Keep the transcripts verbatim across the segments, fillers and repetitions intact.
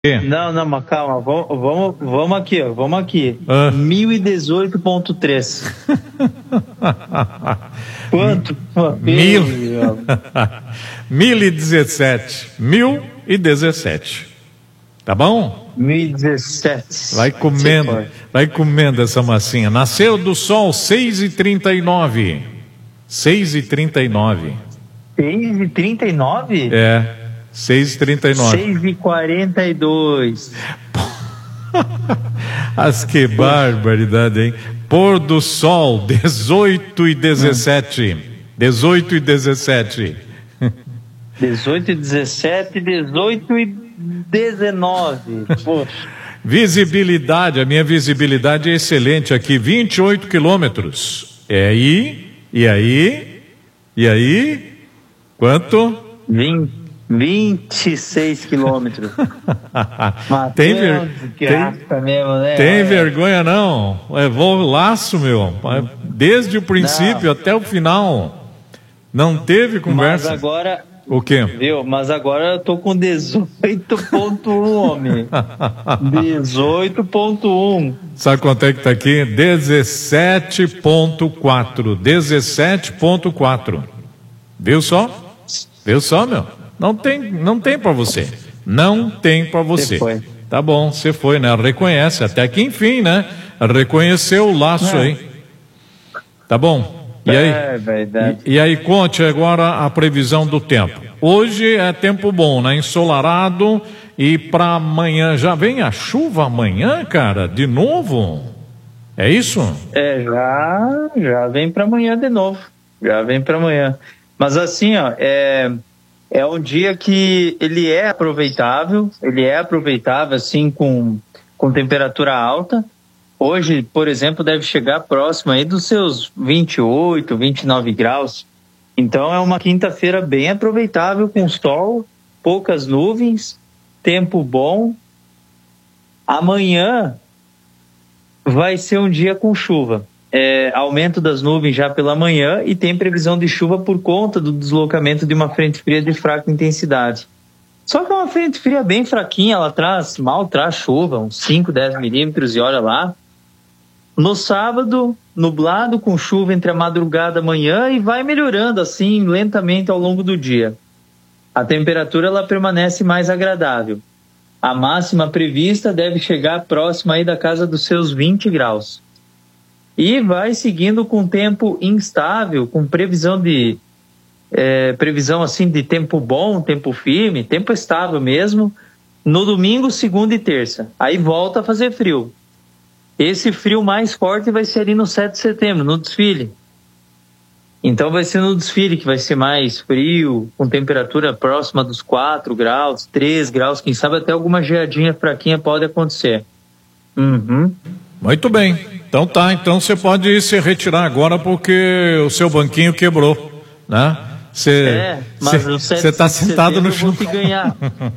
Não, não, mas calma, vamos, vamos, vamos aqui, ó, vamos aqui. Ah. mil e dezoito ponto três. Quanto? Mil. Mil e dezessete. Mil e dezessete. Tá bom? Mil e dezessete. Vai comendo, vai comendo essa massinha. Nasceu do sol seis e trinta e nove. seis e trinta e nove. seis e trinta e nove? É. seis e trinta e nove. seis e quarenta e dois. As que barbaridade, hein? Pôr do sol, dezoito e dezessete. dezoito e dezessete. dezoito e dezessete, dezoito e dezenove. Poxa. Visibilidade, a minha visibilidade é excelente aqui, vinte e oito quilômetros. É aí, e aí, e aí, quanto? vinte. vinte e seis quilômetros. Tem, ver... tem... mesmo, né? Tem vergonha não? Levou o laço, meu. Desde o princípio não. Até o final. Não teve conversa. Mas agora... O quê? Viu? Mas agora eu tô com dezoito ponto um, homem. dezoito ponto um. Sabe quanto é que tá aqui? dezessete ponto quatro. dezessete ponto quatro. Viu só? Viu só, meu? Não tem, não tem para você. Não tem para você. Foi. Tá bom, você foi, né? Reconhece, até que enfim, né? Reconheceu o laço é. aí. Tá bom? E aí? É verdade. E, e aí, conte agora a previsão do tempo. Hoje é tempo bom, né? Ensolarado, e para amanhã, já vem a chuva amanhã, cara? De novo? É isso? É, já, já vem para amanhã de novo. Já vem para amanhã. Mas assim, ó, é... É um dia que ele é aproveitável, ele é aproveitável assim com, com temperatura alta. Hoje, por exemplo, deve chegar próximo aí dos seus vinte e oito, vinte e nove graus. Então é uma quinta-feira bem aproveitável, com sol, poucas nuvens, tempo bom. Amanhã vai ser um dia com chuva. É, aumento das nuvens já pela manhã e tem previsão de chuva por conta do deslocamento de uma frente fria de fraca intensidade. Só que é uma frente fria bem fraquinha, ela traz, mal traz chuva, uns cinco, dez milímetros, e olha lá. No sábado, nublado com chuva entre a madrugada e a manhã, e vai melhorando assim lentamente ao longo do dia. A temperatura ela permanece mais agradável. A máxima prevista deve chegar próxima aí da casa dos seus vinte graus. E vai seguindo com tempo instável, com previsão de é, previsão assim de tempo bom, tempo firme, tempo estável mesmo, no domingo, segunda e terça. Aí volta a fazer frio. Esse frio mais forte vai ser ali no sete de setembro, no desfile. Então vai ser no desfile que vai ser mais frio, com temperatura próxima dos quatro graus, três graus, quem sabe até alguma geadinha fraquinha pode acontecer. Uhum. Muito bem. Então tá, então você pode se retirar agora porque o seu banquinho quebrou, né? Você é, mas você está sentado no chão. Eu vou te ganhar.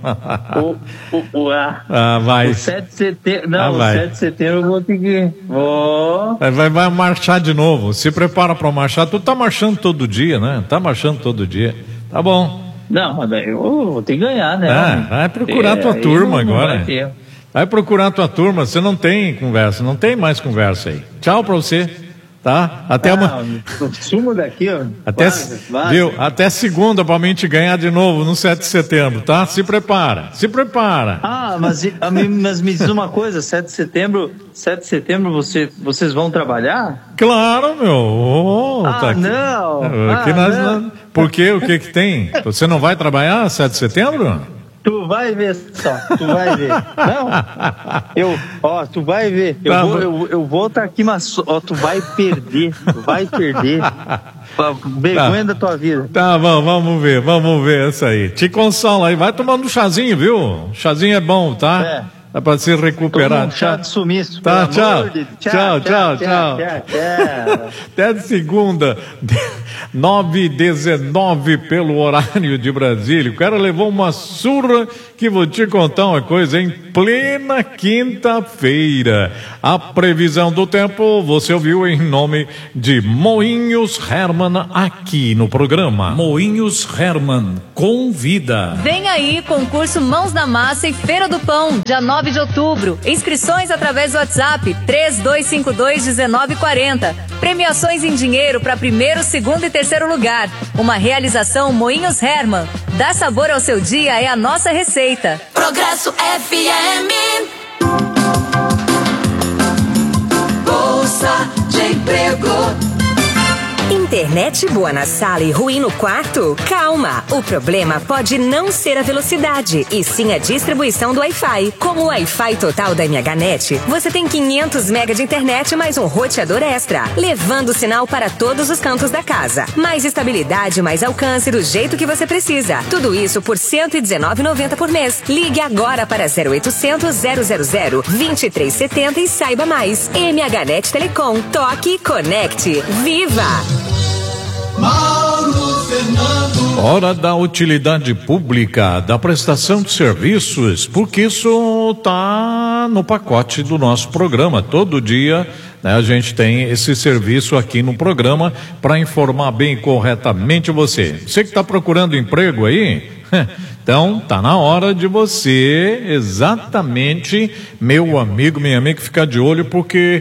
o, o, o, a, ah, vai. O sete de setembro, não, ah, o vai. sete de setembro eu vou te ganhar. Oh. Vai, vai, vai marchar de novo. Se prepara para marchar. Tu tá marchando todo dia, né? Tá marchando todo dia. Tá bom. Não, mas eu vou te ganhar, né? Ah, vai procurar é, tua turma não, agora. Não vai, vai procurar tua turma. Você não tem conversa, não tem mais conversa aí. Tchau para você. Tá? Até ah, amanhã. Sumo daqui, ó. Até, vaza, vaza. Viu? Até segunda pra mim te ganhar de novo no sete de setembro, tá? Se prepara, se prepara. Ah, mas, mas me diz uma coisa, sete de setembro, sete de setembro você, vocês vão trabalhar? Claro, meu. Oh, ah, tá aqui. não. Aqui ah, nós, não. Por quê? O que que tem? Você não vai trabalhar sete de setembro? Tu vai ver só, tu vai ver. Não, eu, ó, tu vai ver. Eu tá, vou, eu, eu vou estar tá aqui, mas ó, tu vai perder, tu vai perder. Vergonha tá. da tua vida. Tá bom, vamos ver, vamos ver essa aí. Te consola aí, vai tomando um chazinho, viu? Chazinho é bom, tá? É. Dá pra se recuperar. Um chá de sumiço. Tá, tchau. De... Tchau, tchau, tchau, tchau, tchau. Até de segunda. nove e dezenove pelo horário de Brasília. O cara levou uma surra que vou te contar uma coisa, em plena quinta-feira. A previsão do tempo você ouviu em nome de Moinhos Hermann aqui no programa. Moinhos Hermann, convida. Vem aí, concurso Mãos na Massa e Feira do Pão, dia nove de outubro. Inscrições através do WhatsApp três dois cinco dois, um nove quatro zero. Premiações em dinheiro para primeiro, segundo e terceiro lugar. Uma realização Moinhos Hermann. Dá sabor ao seu dia é a nossa receita. Progresso F M. Bolsa de Emprego. Internet boa na sala e ruim no quarto? Calma! O problema pode não ser a velocidade, e sim a distribuição do Wi-Fi. Com o Wi-Fi total da MHNet, você tem quinhentos megas de internet mais um roteador extra, levando o sinal para todos os cantos da casa. Mais estabilidade, mais alcance do jeito que você precisa. Tudo isso por cento e dezenove reais e noventa centavos por mês. Ligue agora para zero oitocentos, zero zero zero, vinte e três setenta e saiba mais. MHNet Telecom. Toque e conecte. Viva! Mauro Fernando. Hora da utilidade pública, da prestação de serviços, porque isso tá no pacote do nosso programa. Todo dia, né, a gente tem esse serviço aqui no programa para informar bem e corretamente você. Você que está procurando emprego aí, então tá na hora de você, exatamente, meu amigo, minha amiga, ficar de olho, porque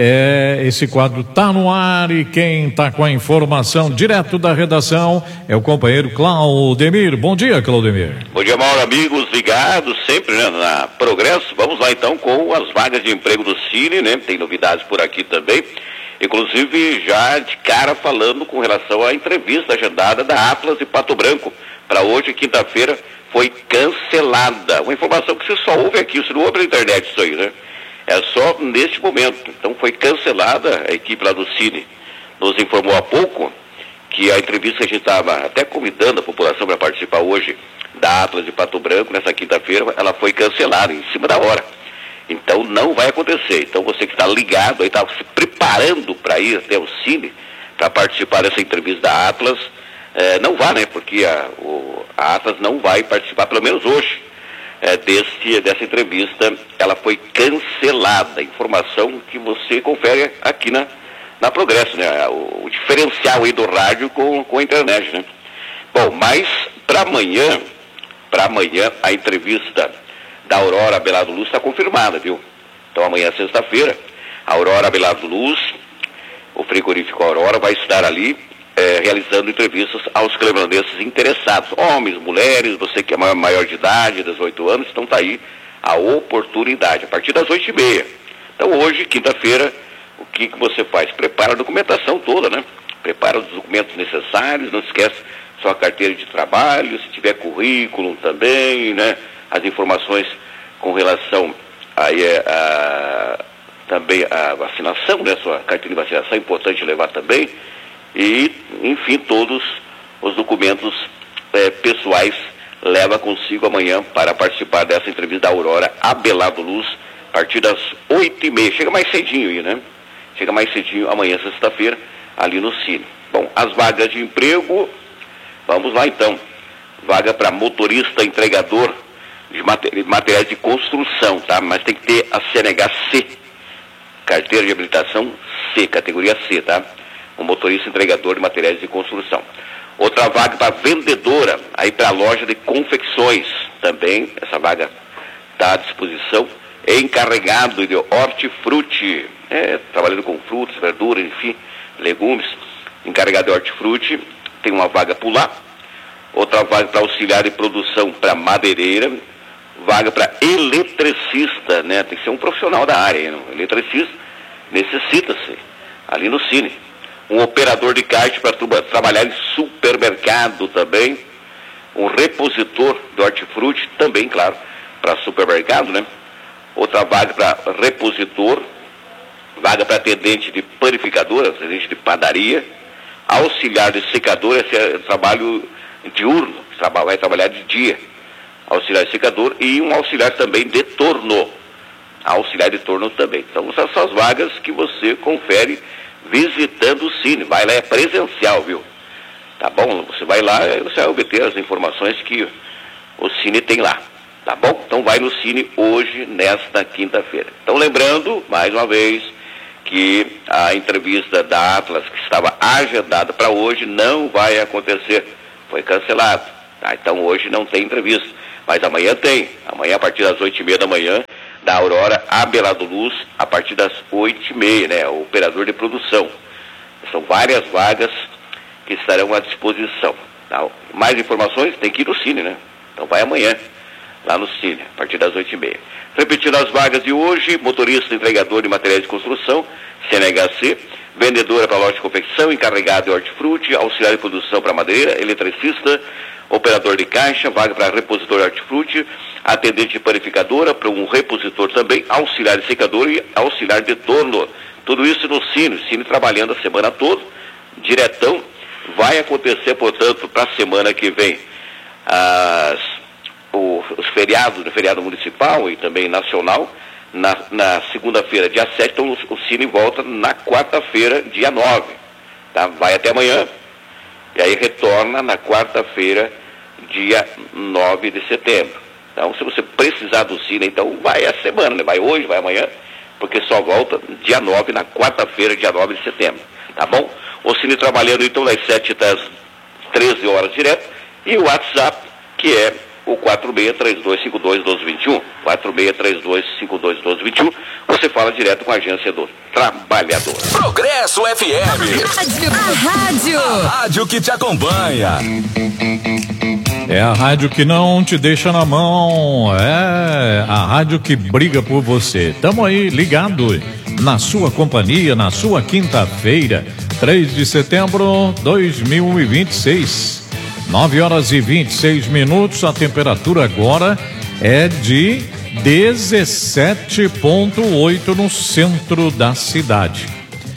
é, esse quadro tá no ar e quem tá com a informação direto da redação é o companheiro Claudemir. Bom dia, Claudemir. Bom dia, Mauro, amigos ligados sempre, né, na Progresso. Vamos lá então com as vagas de emprego do Cine, né? Tem novidades por aqui também. Inclusive já de cara falando com relação à entrevista agendada da Atlas e Pato Branco para hoje, quinta-feira, foi cancelada. Uma informação que você só ouve aqui, você não ouve na internet isso aí, né? É só neste momento. Então foi cancelada. A equipe lá do Cine nos informou há pouco que a entrevista que a gente estava até convidando a população para participar hoje da Atlas de Pato Branco, nessa quinta-feira, ela foi cancelada em cima da hora. Então não vai acontecer. Então você que está ligado aí, está se preparando para ir até o Cine para participar dessa entrevista da Atlas, É, não vá, né? Porque a, o, a Atlas não vai participar, pelo menos hoje, é, desse, dessa entrevista. Ela foi cancelada. Informação que você confere aqui na, na Progresso, né? O, o diferencial aí do rádio com, com a internet, né? Bom, mas para amanhã, para amanhã, a entrevista da Aurora Abelardo Luz está confirmada, viu? Então amanhã, sexta-feira, a Aurora Abelardo Luz, o frigorífico Aurora, vai estar ali É, realizando entrevistas aos clevelandenses interessados, homens, mulheres, você que é maior, maior de idade, dezoito anos, então está aí a oportunidade, a partir das oito e meia. Então hoje, quinta-feira, o que, que você faz? Prepara a documentação toda, né? Prepara os documentos necessários, não esquece sua carteira de trabalho, se tiver currículo também, né? As informações com relação aí, é, a, também a vacinação, né? Sua carteira de vacinação é importante levar também. E, enfim, todos os documentos é, pessoais leva consigo amanhã para participar dessa entrevista da Aurora Abelardo Luz, a partir das oito e meia. Chega mais cedinho aí, né? Chega mais cedinho amanhã, sexta-feira, ali no Cine. Bom, as vagas de emprego, vamos lá então. Vaga para motorista entregador de materiais de construção, tá? Mas tem que ter a C N H C, carteira de habilitação C, categoria C, tá? Um motorista entregador de materiais de construção. Outra vaga para vendedora, aí para a loja de confecções, também, essa vaga está à disposição. Encarregado de hortifruti, é, trabalhando com frutas, verduras, enfim, legumes, encarregado de hortifruti, tem uma vaga por lá. Outra vaga para auxiliar de produção para madeireira, vaga para eletricista, né? Tem que ser um profissional da área, né? Eletricista, necessita-se, ali no Cine. Um operador de caixa para trabalhar em supermercado também, um repositor de hortifruti também, claro, para supermercado, né? Outra vaga para repositor, vaga para atendente de panificadora, atendente de padaria, auxiliar de secador, esse é trabalho diurno, vai trabalhar de dia, auxiliar de secador, e um auxiliar também de torno, auxiliar de torno também. Então, essas são as vagas que você confere visitando o Cine. Vai lá, é presencial, viu? Tá bom? Você vai lá e você vai obter as informações que o Cine tem lá. Tá bom? Então vai no Cine hoje, nesta quinta-feira. Então lembrando, mais uma vez, que a entrevista da Atlas, que estava agendada para hoje, não vai acontecer. Foi cancelado. Tá? Então hoje não tem entrevista. Mas amanhã tem. Amanhã, a partir das oito e meia da manhã, da Aurora a Belado Luz, a partir das oito e meia, né? O operador de produção. São várias vagas que estarão à disposição. Tá? Mais informações tem que ir no Cine, né? Então vai amanhã, lá no Cine, a partir das oito e meia. Repetindo as vagas de hoje: motorista entregador de materiais de construção, C N H C, vendedora para loja de confecção, encarregado de hortifruti, auxiliar de produção para madeira, eletricista, operador de caixa, vaga para repositor de hortifruti, atendente de panificadora, para um repositor também, auxiliar de secador e auxiliar de torno. Tudo isso no Cine, Cine trabalhando a semana toda, diretão. Vai acontecer, portanto, para a semana que vem, as, o, os feriados, o feriado municipal e também nacional. Na, na segunda-feira, dia sete, então o, o Cine volta na quarta-feira, dia nove. Tá? Vai até amanhã. E aí retorna na quarta-feira, dia nove de setembro. Então, se você precisar do Cine, então vai a semana, né? Vai hoje, vai amanhã, porque só volta dia nove, na quarta-feira, dia nove de setembro. Tá bom? O Cine trabalhando, então, das sete até as treze horas direto. E o WhatsApp, que é o quatro seis três dois cinco dois um dois dois um. quatro seis três dois cinco dois um dois dois um. Você fala direto com a Agência do Trabalhador. Progresso F M. Rádio. A rádio. A rádio que te acompanha. É a rádio que não te deixa na mão. É a rádio que briga por você. Tamo aí ligado na sua companhia, na sua quinta-feira, três de setembro de dois mil e vinte e seis. nove horas e vinte e seis minutos. A temperatura agora é de dezessete vírgula oito no centro da cidade.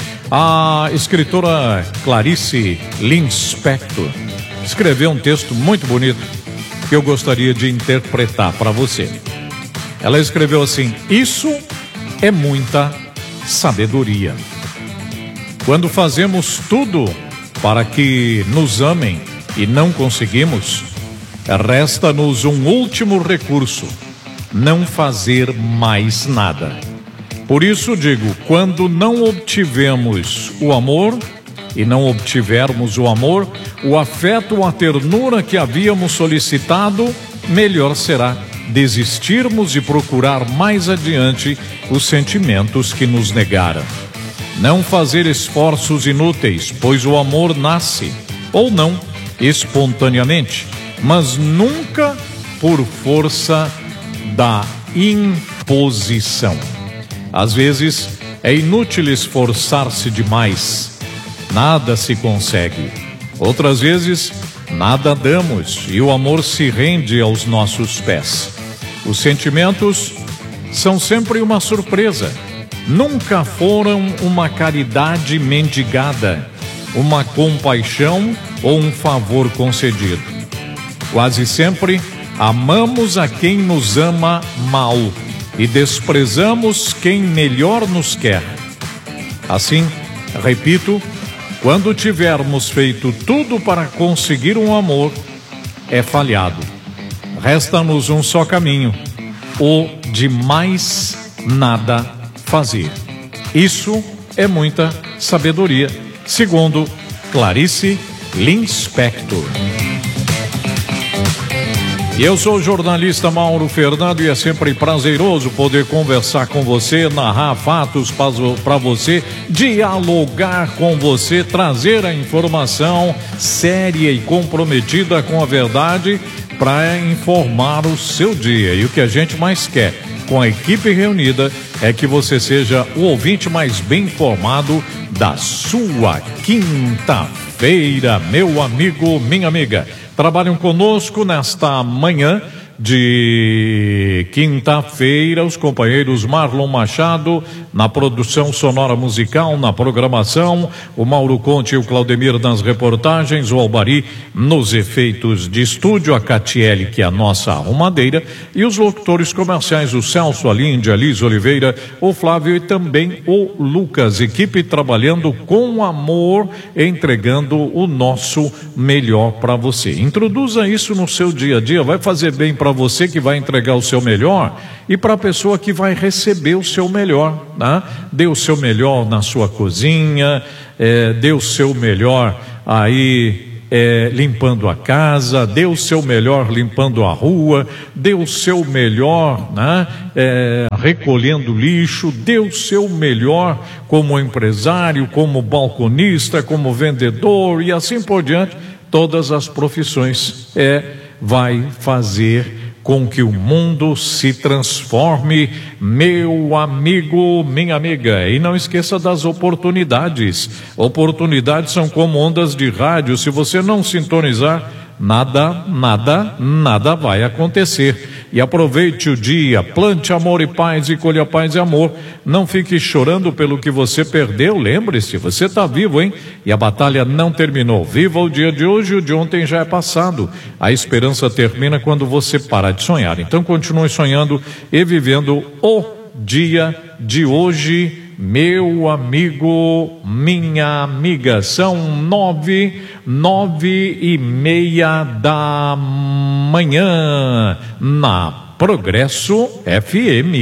A escritora Clarice Linspector escreveu um texto muito bonito que eu gostaria de interpretar para você. Ela escreveu assim: isso é muita sabedoria. Quando fazemos tudo para que nos amem e não conseguimos, resta-nos um último recurso: não fazer mais nada. Por isso digo, quando não obtivemos o amor e não obtivermos o amor, o afeto, a ternura que havíamos solicitado, melhor será desistirmos e procurar mais adiante os sentimentos que nos negaram. Não fazer esforços inúteis, pois o amor nasce, ou não, espontaneamente, mas nunca por força da imposição. Às vezes é inútil esforçar-se demais, nada se consegue. Outras vezes nada damos e o amor se rende aos nossos pés. Os sentimentos são sempre uma surpresa, nunca foram uma caridade mendigada, uma compaixão ou um favor concedido. Quase sempre amamos a quem nos ama mal e desprezamos quem melhor nos quer. Assim, repito, quando tivermos feito tudo para conseguir um amor, é falhado. Resta-nos um só caminho, o de mais nada fazer. Isso é muita sabedoria, segundo Clarice Linspector. E eu sou o jornalista Mauro Fernando e é sempre prazeroso poder conversar com você, narrar fatos para você, dialogar com você, trazer a informação séria e comprometida com a verdade para informar o seu dia. E o que a gente mais quer com a equipe reunida é que você seja o ouvinte mais bem informado da sua quinta-feira, meu amigo, minha amiga. Trabalham conosco nesta manhã de quinta-feira, os companheiros Marlon Machado na produção sonora musical, na programação, o Mauro Conte e o Claudemir nas reportagens, o Albari nos efeitos de estúdio, a Catiele, que é a nossa arrumadeira, e os locutores comerciais, o Celso, a Líndia, a Liz Oliveira, o Flávio e também o Lucas, equipe trabalhando com amor, entregando o nosso melhor para você. Introduza isso no seu dia a dia, vai fazer bem para você que vai entregar o seu melhor e para a pessoa que vai receber o seu melhor, né? Dê o seu melhor na sua cozinha, é, dê o seu melhor aí É, limpando a casa, dê o seu melhor limpando a rua, dê o seu melhor, né, é, recolhendo lixo, dê o seu melhor como empresário, como balconista, como vendedor e assim por diante. Todas as profissões é, vai fazer com que o mundo se transforme, meu amigo, minha amiga. E não esqueça das oportunidades. Oportunidades são como ondas de rádio. Se você não sintonizar, nada, nada, nada vai acontecer. E aproveite o dia, plante amor e paz e colha paz e amor. Não fique chorando pelo que você perdeu. Lembre-se, você está vivo, hein? E a batalha não terminou. Viva o dia de hoje, o de ontem já é passado. A esperança termina quando você parar de sonhar. Então continue sonhando e vivendo o dia de hoje, meu amigo, minha amiga. São nove, nove e meia da manhã na Progresso F M.